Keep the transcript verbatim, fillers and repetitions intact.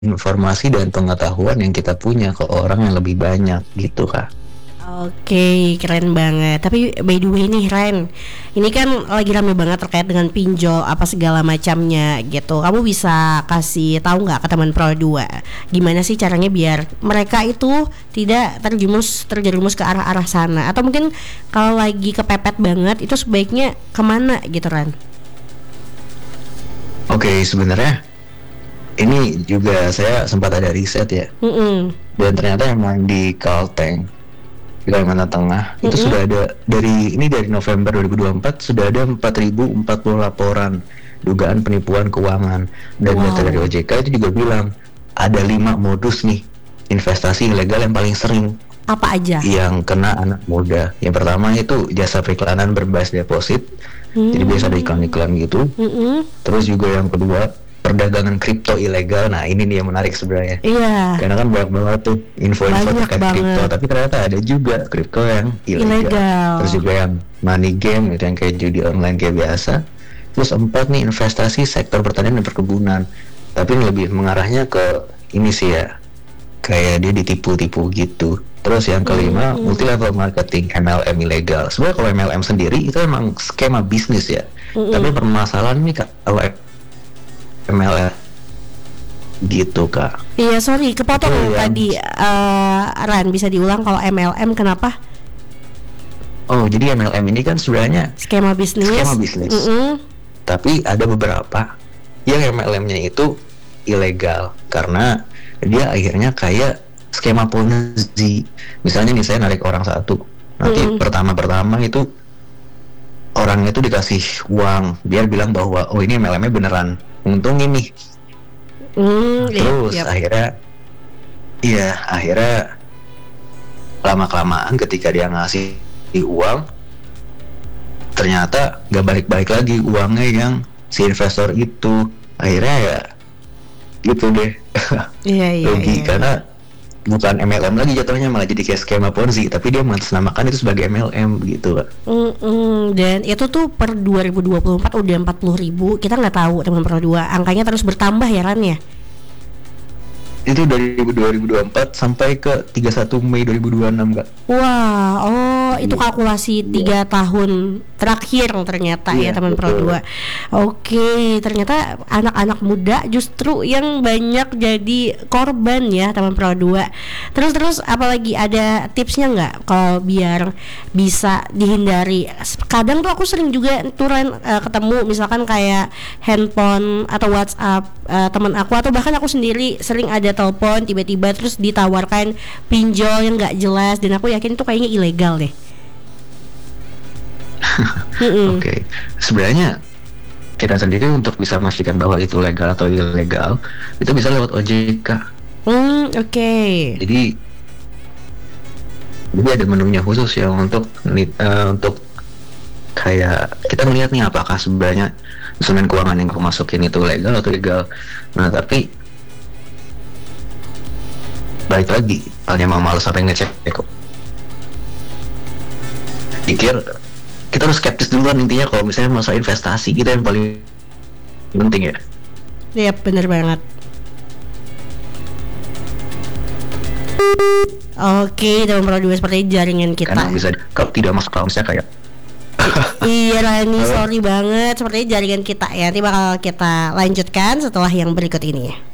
informasi dan pengetahuan yang kita punya ke orang yang lebih banyak gitu Kak. Oke, keren banget. Tapi by the way nih Ren, ini kan lagi rame banget terkait dengan pinjol apa segala macamnya gitu. Kamu bisa kasih tahu nggak ke teman Pro dua, gimana sih caranya biar mereka itu tidak terjerumus terjerumus ke arah-arah sana? Atau mungkin kalau lagi kepepet banget itu sebaiknya kemana gitu Ren? Oke, sebenarnya ini juga saya sempat ada riset ya. Mm-mm. Dan ternyata emang di Kalteng, di Kalimantan Tengah, mm-hmm. itu sudah ada dari ini dari November dua ribu dua puluh empat sudah ada empat ribu empat puluh laporan dugaan penipuan keuangan. Dan wow. data dari O J K itu juga bilang ada lima modus nih investasi ilegal yang paling sering. Apa aja? Yang kena anak muda. Yang pertama itu jasa periklanan berbasis deposit. Hmm. Jadi biasa ada iklan-iklan gitu. Hmm. Terus juga yang kedua perdagangan kripto ilegal. Nah ini nih yang menarik sebenarnya. Iya. Karena kan banyak banget tuh info-info terkait kripto, tapi ternyata ada juga kripto yang ilegal. ilegal. Terus juga yang money game gitu, yang kayak judi online kayak biasa. Terus empat nih investasi sektor pertanian dan perkebunan. Tapi lebih mengarahnya ke ini sih ya, kayak dia ditipu-tipu gitu. Terus yang kelima mm-hmm. multi level marketing M L M ilegal. Sebenarnya kalau M L M sendiri itu emang skema bisnis ya. Mm-hmm. Tapi permasalahan nih kalau M L M gitu Kak. Iya sorry kepotong oh, tadi uh, Ran, bisa diulang kalau M L M kenapa? Oh jadi M L M ini kan sebenarnya skema bisnis. Skema bisnis. Mm-hmm. Tapi ada beberapa yang M L M-nya itu ilegal karena dia akhirnya kayak skema ponzi. Misalnya nih saya narik orang satu, nanti mm. pertama-pertama itu orangnya itu dikasih uang biar bilang bahwa oh ini M L M-nya beneran untung ini. Mm, Terus yep. akhirnya, iya akhirnya lama-kelamaan ketika dia ngasih uang, ternyata nggak balik-balik lagi uangnya yang si investor itu. Akhirnya ya gitu deh. Iya, iya, rugi iya. Karena bukan M L M lagi jatuhnya, malah jadi kayak skema ponzi, tapi dia mengatasnamakan itu sebagai M L M gitu Kak. Mm-mm. Dan itu tuh per dua ribu dua puluh empat udah empat puluh ribu. Kita nggak tahu teman Pro dua, angkanya terus bertambah ya Ran ya. Itu dari dua ribu dua puluh empat sampai ke tiga puluh satu Mei dua ribu dua puluh enam Kak. Wah, oh itu kalkulasi tiga tahun terakhir ternyata yeah, ya teman Pro dua. Oke, ternyata anak-anak muda justru yang banyak jadi korban ya teman Pro dua. Terus-terus apalagi ada tipsnya nggak kalau biar bisa dihindari? Kadang tuh aku sering juga turan uh, ketemu misalkan kayak handphone atau WhatsApp uh, teman aku atau bahkan aku sendiri sering ada telepon tiba-tiba terus ditawarkan pinjol yang nggak jelas dan aku yakin itu kayaknya ilegal deh. Oke, okay. Sebenarnya kita sendiri untuk bisa memastikan bahwa itu legal atau ilegal itu bisa lewat O J K. Hmm, oke. Okay. Jadi, jadi ada menunya khusus ya untuk uh, untuk kayak kita melihat nih apakah sebenarnya instrumen keuangan yang aku masukin itu legal atau ilegal. Nah tapi baik lagi, hanya mau malas sampai ngecek kok. Pikir kita harus skeptis duluan intinya kalau misalnya masalah investasi kita yang paling penting ya. Iya benar banget. Oke, teman Pro dua seperti jaringan kita. Karena bisa kalau tidak masuk kalau misalnya kayak iya Rani, sorry banget sepertinya jaringan kita ya. Nanti bakal kita lanjutkan setelah yang berikut ini.